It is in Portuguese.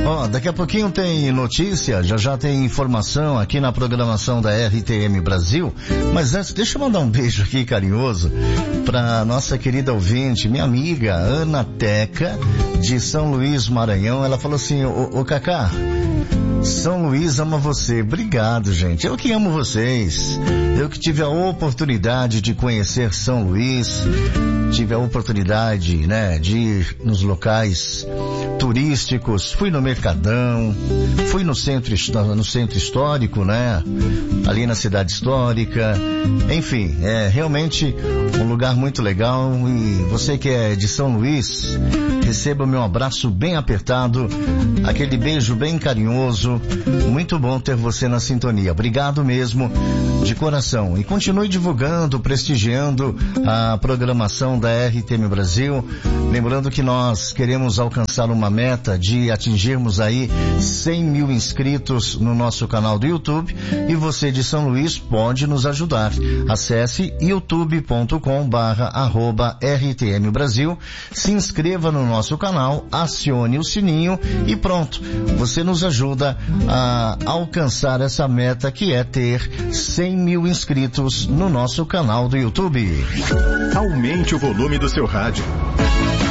Daqui a pouquinho tem notícia, já tem informação aqui na programação da RTM Brasil, mas antes, deixa eu mandar um beijo aqui carinhoso pra nossa querida ouvinte, minha amiga Ana Teca, de São Luís, Maranhão. Ela falou assim: ô Cacá, São Luís ama você. Obrigado, gente. Eu que amo vocês. Eu que tive a oportunidade de conhecer São Luís, tive a oportunidade, de ir nos locais turísticos, fui no Mercadão, fui no centro histórico, ali na cidade histórica. Enfim, é realmente um lugar muito legal. E você que é de São Luís, receba o meu abraço bem apertado, aquele beijo bem carinhoso. Muito bom ter você na sintonia. Obrigado mesmo, de coração. E continue divulgando, prestigiando a programação da RTM Brasil. Lembrando que nós queremos alcançar uma meta de atingirmos aí 100 mil inscritos no nosso canal do YouTube, e você de São Luís pode nos ajudar. Acesse youtube.com/RTM Brasil, se inscreva no nosso canal, acione o sininho e pronto, você nos ajuda a alcançar essa meta, que é ter 100 mil inscritos no nosso canal do YouTube. Aumente o volume do seu rádio.